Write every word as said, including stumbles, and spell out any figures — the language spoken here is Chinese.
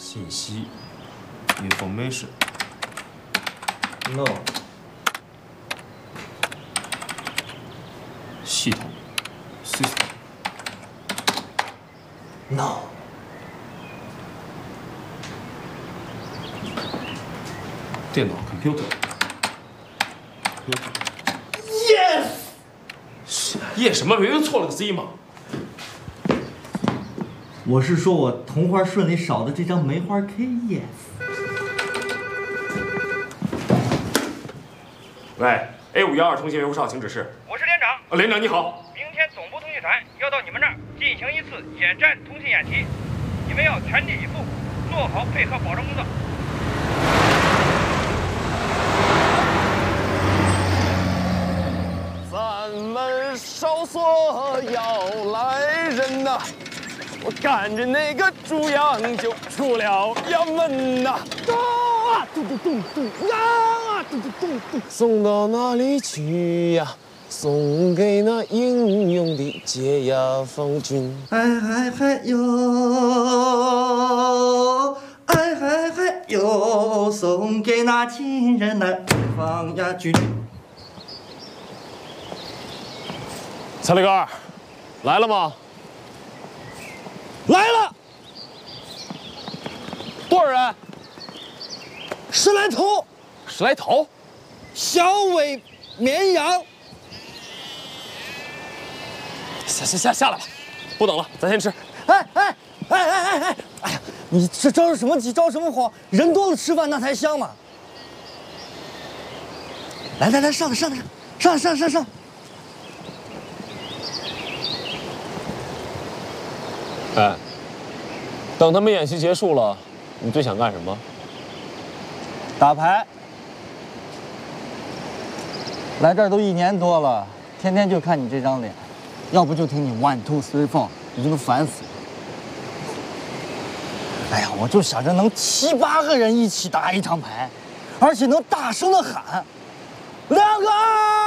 信息 ，information。 No。 系统 ，system。 No。 电脑 ，computer。 Yes。 是 yes 什么？明明错了个 z 嘛。 我是说我同花顺里少的这张梅花 K yes。 喂 ，A 五幺二通信维护哨，请指示。 我是连长。 啊，连长你好。 明天总部通讯团要到你们这儿进行一次野战通信演习，你们要全力以赴，做好配合保障工作。 咱们哨所要来人呐！ 我赶着那个猪羊就出了衙门呐！啊，嘟嘟嘟嘟，啊，嘟嘟嘟嘟，送到哪里去呀？送给那英勇的解压方军。 哎嗨嗨哟，哎嗨嗨哟，送给那亲人的放呀军。 蔡立哥，来了吗？ 来了，多少人？十来头，十来头，小尾绵羊。下下下下来吧，不等了，咱先吃。 哎哎哎哎哎哎！哎呀，你这着什么急，着什么慌？人多了吃饭那才香嘛！来来来，上来上来上来上上上！ 哎，等他们演习结束了，你最想干什么？ 打牌。来这儿都一年多了，天天就看你这张脸，要不就听你 one two three four， 已经烦死了。哎呀，我就想着能七八个人一起打一场牌，而且能大声的喊，两个二。